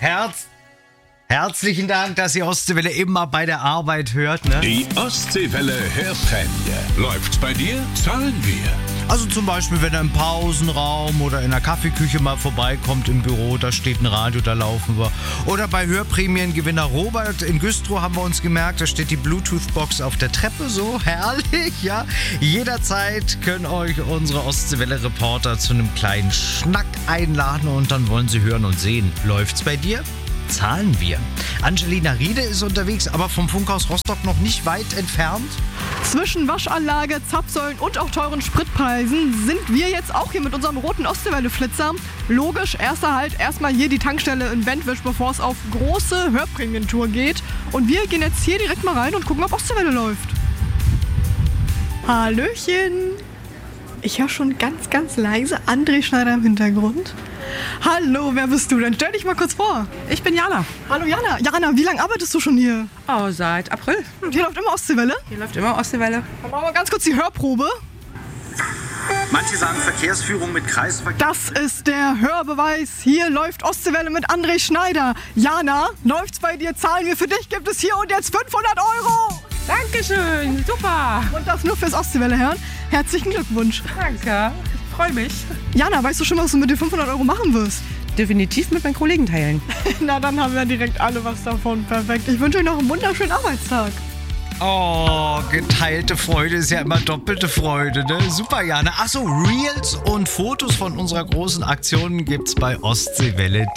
Herzlichen Dank, dass ihr Ostseewelle immer bei der Arbeit hört. Ne? Die Ostseewelle Hörprämie. Läuft's bei dir? Zahlen wir. Also zum Beispiel, wenn er im Pausenraum oder in der Kaffeeküche mal vorbeikommt im Büro, da steht ein Radio, da laufen wir. Oder bei Hörprämiengewinner Robert in Güstrow haben wir uns gemerkt, da steht die Bluetooth-Box auf der Treppe, so herrlich, ja. Jederzeit können euch unsere Ostseewelle-Reporter zu einem kleinen Schnack einladen und dann wollen sie hören und sehen. Läuft's bei dir? Zahlen wir. Angelina Riede ist unterwegs, aber vom Funkhaus Rostock noch nicht weit entfernt. Zwischen Waschanlage, Zapfsäulen und auch teuren Spritpreisen sind wir jetzt auch hier mit unserem roten Ostseewelle-Flitzer. Logisch, erster Halt, erstmal hier die Tankstelle in Bentwisch, bevor es auf große Hörprämientour geht. Und wir gehen jetzt hier direkt mal rein und gucken, ob Ostseewelle läuft. Hallöchen! Ich höre schon ganz, ganz leise André Schneider im Hintergrund. Hallo, wer bist du denn? Stell dich mal kurz vor. Ich bin Jana. Hallo Jana. Jana, wie lange arbeitest du schon hier? Oh, seit April. Hier läuft immer Ostseewelle? Hier läuft immer Ostseewelle. Dann machen wir ganz kurz die Hörprobe. Manche sagen Verkehrsführung mit Kreisverkehr. Das ist der Hörbeweis. Hier läuft Ostseewelle mit André Schneider. Jana, läuft's bei dir? Zahlen wir für dich. Gibt es hier und jetzt 500 €. Dankeschön, super. Und das nur fürs Ostseewelle hören. Herzlichen Glückwunsch. Danke, ich freue mich. Jana, weißt du schon, was du mit den 500 € machen wirst? Definitiv mit meinen Kollegen teilen. Na, dann haben wir direkt alle was davon. Perfekt. Ich wünsche euch noch einen wunderschönen Arbeitstag. Oh, geteilte Freude ist ja immer doppelte Freude, ne? Super, Jana. Achso, Reels und Fotos von unserer großen Aktion gibt's bei Ostseewelle.